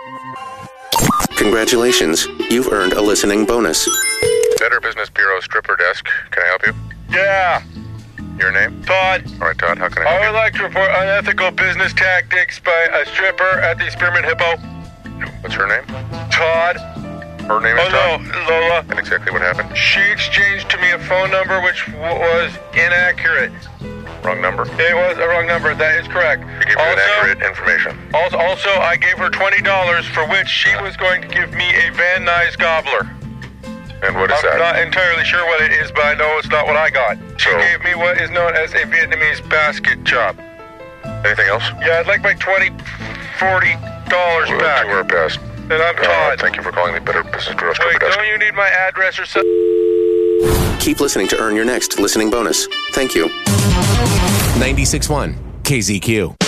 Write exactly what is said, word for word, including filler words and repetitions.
Congratulations, you've earned a listening bonus. Better Business Bureau stripper desk. Can I help you? Yeah. Your name? Todd. All right, Todd, how can I help I you? would like to report unethical business tactics by a stripper at the Spearmint Hippo. What's her name? Todd. Her name is Oh, Todd? no, Lola. And exactly what happened? She exchanged to me a phone number which w- was inaccurate. Wrong number. It was a wrong number. That is correct. She gave you inaccurate information. Also, also, I gave her twenty dollars for which she was going to give me a Van Nuys gobbler. And what is I'm that? not entirely sure what it is, but I know it's not what I got. She So- gave me what is known as a Vietnamese basket chop. Anything else? Yeah, I'd like my twenty, forty dollars We'll back. do our best. And I'm Uh, Todd. thank you for calling the Better Business Bureau stripper Wait, desk. don't you need my address or something? Keep listening to earn your next listening bonus. Thank you. ninety-six point one K Z Q.